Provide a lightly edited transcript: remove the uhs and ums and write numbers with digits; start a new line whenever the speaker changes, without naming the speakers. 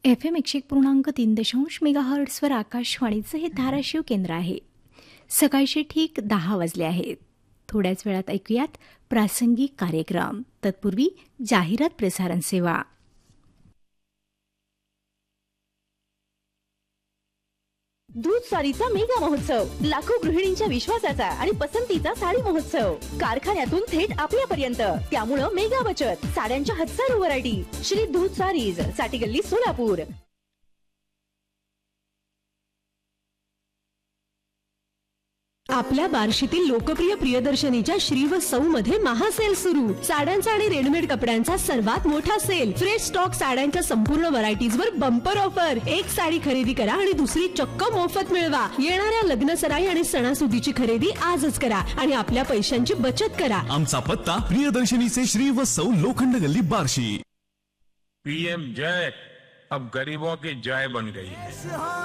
FM 101.3 मेगाहर्ट्झवर आकाशवाणीचं हे धाराशिव केंद्र आहे. सकाळचे ठीक 10 वाजले आहेत. थोड्याच वेळात ऐकूयात प्रासंगिक कार्यक्रम. तत्पूर्वी जाहिरात प्रसारण सेवा.
दूध साडीचा मेगा महोत्सव, लाखो गृहिणींच्या विश्वासाचा आणि पसंतीचा साडी महोत्सव, कारखान्यातून थेट आपल्यापर्यंत. त्यामुळे मेगा बचत, साड्यांच्या हजारो व्हरायटी. श्री दूध साडीज, साठी गल्ली, सोलापूर.
आपल्या बार्शीतील लोकप्रिय प्रियदर्शनीच्या श्री व सौ मध्ये महासेल सुरू. साड्यांचा आणि रेडीमेड कपड्यांचा सर्वात मोठा सेल. फ्रेश स्टॉक साड्यांच्या संपूर्ण व्हरायटीज वर बंपर ऑफर. एक साडी खरेदी करा आणि दुसरी चक्क मोफत मिळवा. येणाऱ्या लग्न सराई आणि सणासुदीची खरेदी आजच करा आणि आपल्या पैशांची बचत करा.
आमचा पत्ता प्रियदर्शनीचे श्री व सौ, लोखंड गल्ली, बार्शी.
पीएम जय अब गरीबों की जय बन गई है.